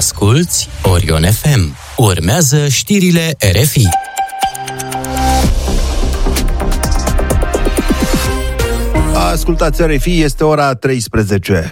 Asculți Orion FM. Urmează știrile RFI. Ascultați RFI, este ora 13.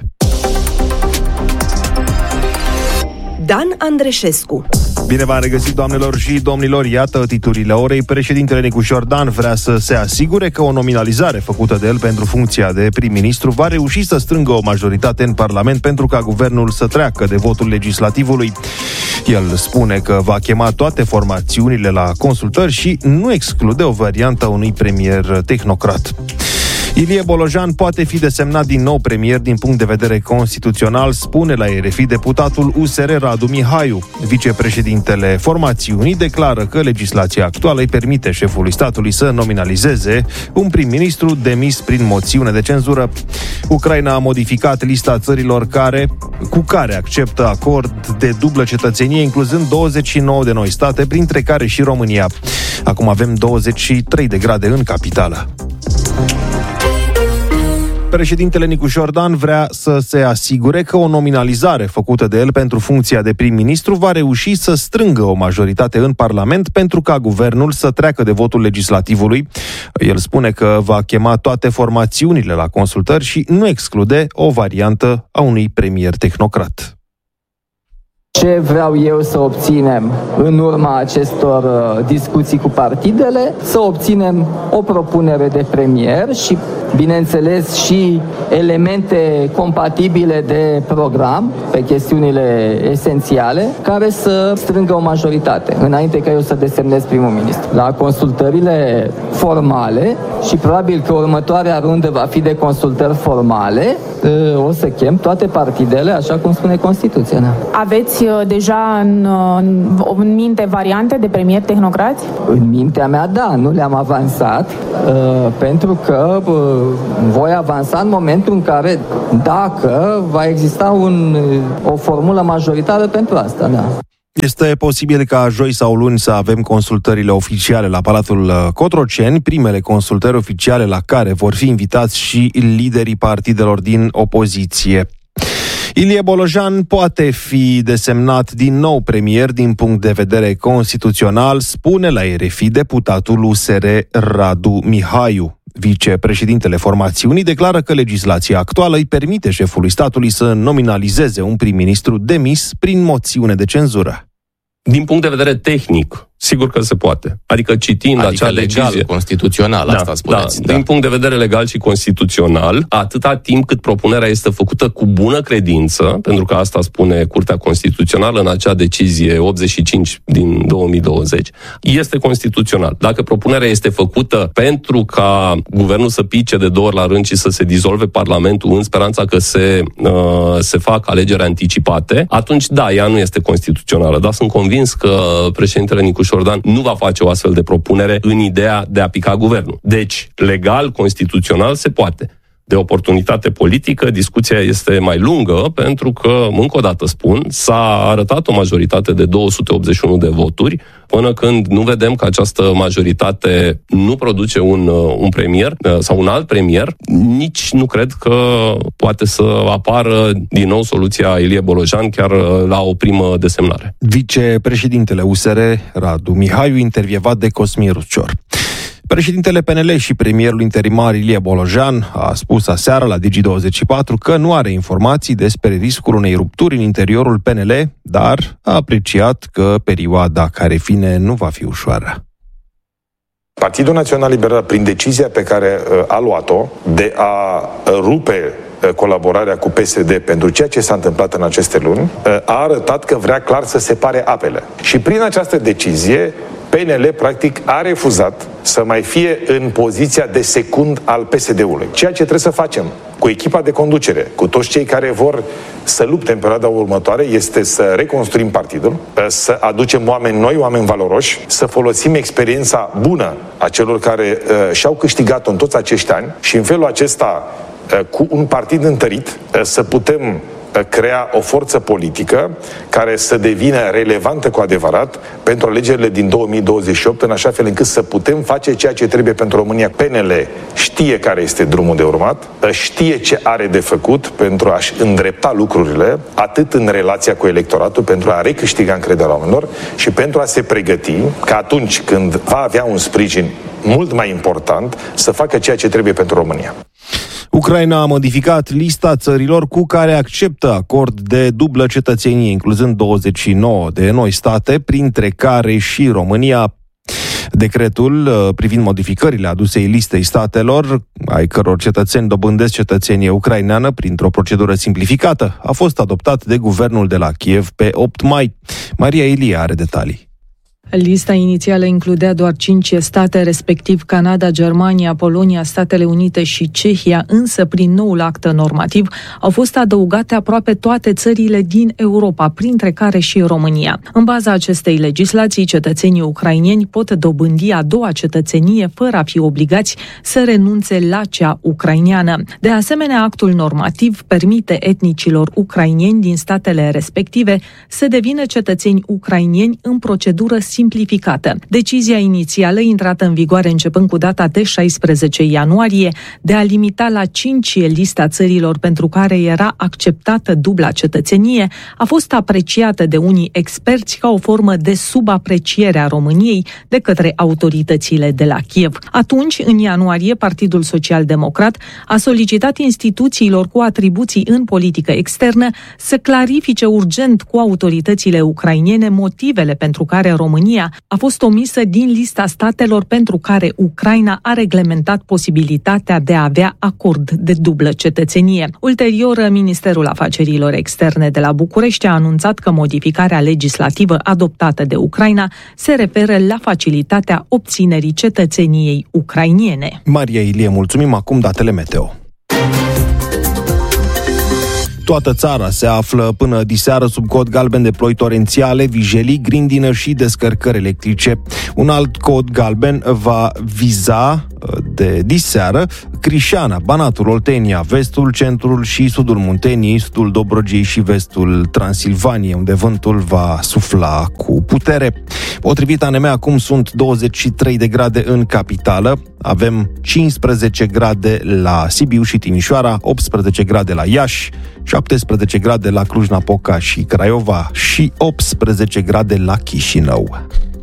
Dan Andreșescu. Bine v-am regăsit, doamnelor și domnilor. Iată titlurile orei. Președintele Nicu Jordan vrea să se asigure că o nominalizare făcută de el pentru funcția de prim-ministru va reuși să strângă o majoritate în Parlament pentru ca guvernul să treacă de votul legislativului. El spune că va chema toate formațiunile la consultări și nu exclude o variantă a unui premier tehnocrat. Ilie Bolojan poate fi desemnat din nou premier din punct de vedere constituțional, spune la RFI deputatul USR Radu Mihaiu. Vicepreședintele formațiunii declară că legislația actuală îi permite șefului statului să nominalizeze un prim-ministru demis prin moțiune de cenzură. Ucraina a modificat lista țărilor cu care acceptă acord de dublă cetățenie, incluzând 29 de noi state, printre care și România. Acum avem 23 de grade în capitală. Președintele Nicu Jordan vrea să se asigure că o nominalizare făcută de el pentru funcția de prim-ministru va reuși să strângă o majoritate în Parlament pentru ca guvernul să treacă de votul legislativului. El spune că va chema toate formațiunile la consultări și nu exclude o variantă a unui premier tehnocrat. Ce vreau eu să obținem în urma acestor discuții cu partidele? Să obținem o propunere de premier și, bineînțeles, și elemente compatibile de program pe chestiunile esențiale care să strângă o majoritate înainte ca eu să desemnez primul ministru. La consultările formale și probabil că următoarea rundă va fi de consultări formale, o să chem toate partidele, așa cum spune Constituția. Da. Aveți deja în minte variante de premier tehnocrați? În mintea mea, da, nu le-am avansat, pentru că voi avansa în momentul în care, dacă va exista o formulă majoritară pentru asta, da. Este posibil ca joi sau luni să avem consultările oficiale la Palatul Cotroceni, primele consultări oficiale la care vor fi invitați și liderii partidelor din opoziție. Ilie Bolojan poate fi desemnat din nou premier din punct de vedere constituțional, spune la RFI deputatul USR Radu Mihaiu. Vicepreședintele formațiunii declară că legislația actuală îi permite șefului statului să nominalizeze un prim-ministru demis prin moțiune de cenzură. Din punct de vedere tehnic, sigur că se poate. Adică citind acea legal, decizie... constituțional, asta spuneți. Da. Din punct de vedere legal și constituțional, atâta timp cât propunerea este făcută cu bună credință, pentru că asta spune Curtea Constituțională în acea decizie 85 din 2020, este constituțional. Dacă propunerea este făcută pentru ca guvernul să pice de 2 ori la rând și să se dizolve Parlamentul în speranța că se fac alegeri anticipate, atunci da, ea nu este constituțională. Dar sunt convins că președintele Nicu Jordan nu va face o astfel de propunere în ideea de a pica guvernul. Deci, legal, constituțional, se poate. De oportunitate politică, discuția este mai lungă, pentru că, încă o dată spun, s-a arătat o majoritate de 281 de voturi, până când nu vedem că această majoritate nu produce un premier sau un alt premier, nici nu cred că poate să apară din nou soluția Ilie Bolojan chiar la o primă desemnare. Vicepreședintele USR Radu Mihaiu, intervievat de Cosmin Rucior. Președintele PNL și premierul interimar Ilie Bolojan a spus aseară la Digi24 că nu are informații despre riscul unei rupturi în interiorul PNL, dar a apreciat că perioada care vine nu va fi ușoară. Partidul Național Liberal, prin decizia pe care a luat-o de a rupe colaborarea cu PSD pentru ceea ce s-a întâmplat în aceste luni, a arătat că vrea clar să separe apele. Și prin această decizie, PNL, practic, a refuzat să mai fie în poziția de secund al PSD-ului. Ceea ce trebuie să facem cu echipa de conducere, cu toți cei care vor să lupte în perioada următoare, este să reconstruim partidul, să aducem oameni noi, oameni valoroși, să folosim experiența bună a celor care și-au câștigat-o în toți acești ani și în felul acesta, cu un partid întărit, să putem crea o forță politică care să devină relevantă cu adevărat pentru alegerile din 2028, în așa fel încât să putem face ceea ce trebuie pentru România. PNL știe care este drumul de urmat, știe ce are de făcut pentru a-și îndrepta lucrurile, atât în relația cu electoratul, pentru a recâștiga încrederea oamenilor și pentru a se pregăti că atunci când va avea un sprijin mult mai important, să facă ceea ce trebuie pentru România. Ucraina a modificat lista țărilor cu care acceptă acord de dublă cetățenie, incluzând 29 de noi state, printre care și România. Decretul privind modificările aduse listei statelor, ai căror cetățeni dobândesc cetățenie ucraineană printr-o procedură simplificată, a fost adoptat de guvernul de la Kiev pe 8 mai. Maria Ilie are detalii. Lista inițială includea doar 5 state, respectiv Canada, Germania, Polonia, Statele Unite și Cehia, însă prin noul act normativ au fost adăugate aproape toate țările din Europa, printre care și România. În baza acestei legislații, cetățenii ucraineni pot dobândi a doua cetățenie fără a fi obligați să renunțe la cea ucraineană. De asemenea, actul normativ permite etnicilor ucraineni din statele respective să devină cetățeni ucraineni în procedură simplificată. Decizia inițială, intrată în vigoare începând cu data de 16 ianuarie, de a limita la 5 lista țărilor pentru care era acceptată dubla cetățenie, a fost apreciată de unii experți ca o formă de subapreciere a României de către autoritățile de la Kiev. Atunci, în ianuarie, Partidul Social-Democrat a solicitat instituțiilor cu atribuții în politică externă să clarifice urgent cu autoritățile ucrainene motivele pentru care România a fost omisă din lista statelor pentru care Ucraina a reglementat posibilitatea de a avea acord de dublă cetățenie. Ulterior, Ministerul Afacerilor Externe de la București a anunțat că modificarea legislativă adoptată de Ucraina se referă la facilitatea obținerii cetățeniei ucrainiene. Maria Ilie, mulțumim. Acum datele meteo. Toată țara se află până diseară sub cod galben de ploi torențiale, vijelii, grindină și descărcări electrice. Un alt cod galben va viza de diseară Crișana, Banatul, Oltenia, vestul, centrul și sudul Munteniei, sudul Dobrogiei și vestul Transilvaniei, unde vântul va sufla cu putere. Potrivit ANM, acum sunt 23 de grade în capitală, avem 15 grade la Sibiu și Timișoara, 18 grade la Iași, 17 grade la Cluj-Napoca și Craiova și 18 grade la Chișinău.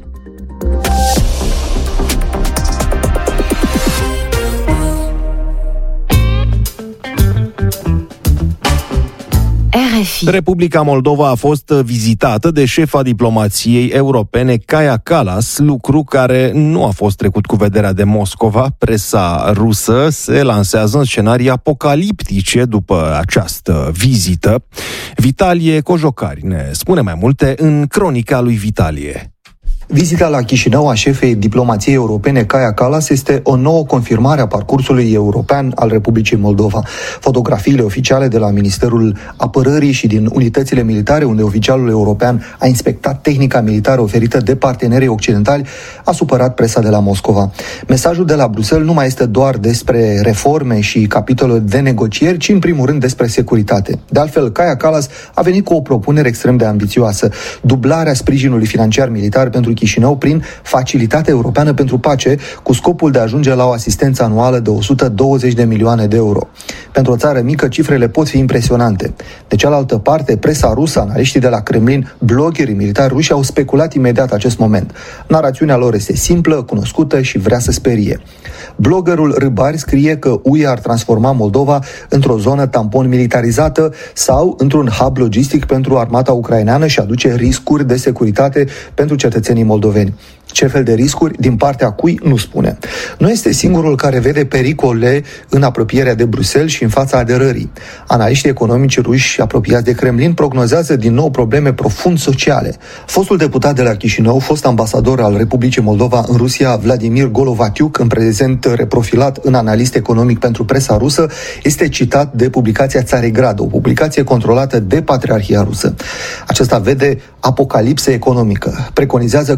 RFI. Republica Moldova a fost vizitată de șefa diplomației europene Kaja Kallas, lucru care nu a fost trecut cu vederea de Moscova. Presa rusă se lansează în scenarii apocaliptice după această vizită. Vitalie Cojocari ne spune mai multe în cronica lui Vitalie. Vizita la Chișinău a șefei diplomației europene Kaja Kallas este o nouă confirmare a parcursului european al Republicii Moldova. Fotografiile oficiale de la Ministerul Apărării și din unitățile militare, unde oficialul european a inspectat tehnica militară oferită de partenerii occidentali, a supărat presa de la Moscova. Mesajul de la Bruxelles nu mai este doar despre reforme și capitole de negocieri, ci în primul rând despre securitate. De altfel, Kaja Kallas a venit cu o propunere extrem de ambițioasă: dublarea sprijinului financiar militar pentru Chișinău prin Facilitatea Europeană pentru Pace, cu scopul de a ajunge la o asistență anuală de 120 de milioane de euro. Pentru o țară mică, cifrele pot fi impresionante. De cealaltă parte, presa rusă, analiștii de la Kremlin, bloggerii militari ruși au speculat imediat acest moment. Narațiunea lor este simplă, cunoscută și vrea să sperie. Bloggerul Râbari scrie că UE ar transforma Moldova într-o zonă tampon militarizată sau într-un hub logistic pentru armata ucraineană și aduce riscuri de securitate pentru cetățenii moldoveni. Ce fel de riscuri, din partea cui, nu spune. Nu este singurul care vede pericole în apropierea de Bruxelles și în fața aderării. Analiștii economici ruși apropiați de Kremlin prognozează din nou probleme profund sociale. Fostul deputat de la Chișinău, fost ambasador al Republicii Moldova în Rusia, Vladimir Golovatiuk, în prezent reprofilat în analist economic pentru presa rusă, este citat de publicația Țaregrad, o publicație controlată de Patriarhia rusă. Acesta vede apocalipsă economică. Preconizează că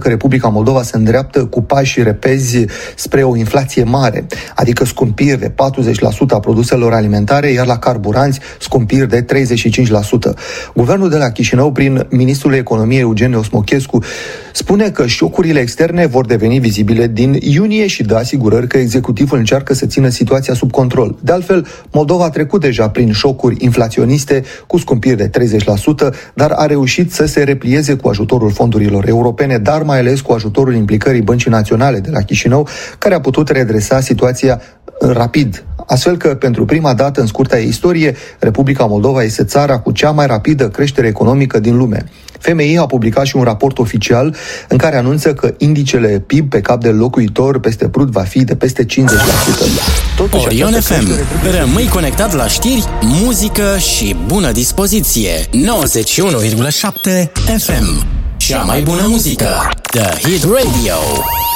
că Republica Moldova se îndreaptă cu pași repezi spre o inflație mare, adică scumpiri de 40% a produselor alimentare, iar la carburanți scumpiri de 35%. Guvernul de la Chișinău, prin ministrul economiei Eugen Osmochescu, spune că șocurile externe vor deveni vizibile din iunie și dă asigurări că executivul încearcă să țină situația sub control. De altfel, Moldova a trecut deja prin șocuri inflaționiste cu scumpiri de 30%, dar a reușit să se replieze cu ajutorul fondurilor europene, dar mai ales cu ajutorul implicării Băncii Naționale de la Chișinău, care a putut redresa situația rapid. Astfel că, pentru prima dată în scurta istorie, Republica Moldova este țara cu cea mai rapidă creștere economică din lume. FMI a publicat și un raport oficial în care anunță că indicele PIB pe cap de locuitor peste brut va fi de peste 50%. Totuși, Orion FM. Rămâi conectat la știri, muzică și bună dispoziție. 91,7 FM. Cea mai bună muzică. The Hit Radio.